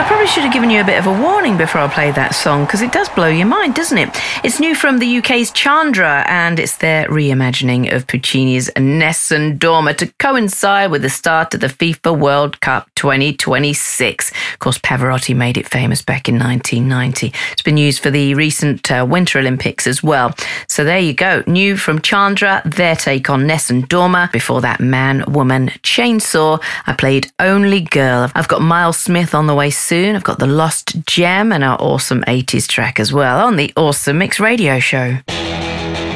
I probably should have given you a bit of a warning before I played that song, because it does blow your mind, doesn't it? It's new from the UK's Chandra, and it's their reimagining of Puccini's Nessun Dorma to coincide with the start of the FIFA World Cup 2026. Of course, Pavarotti made it famous back in 1990. It's been used for the recent Winter Olympics as well. So there you go. New from Chandra, their take on Nessun Dorma. Before that, Man, Woman, Chainsaw. I played Only Girl. I've got Miles Smith on the way soon. I've got The Lost Gem and our awesome 80s track as well on the Awesome Mix Radio Show.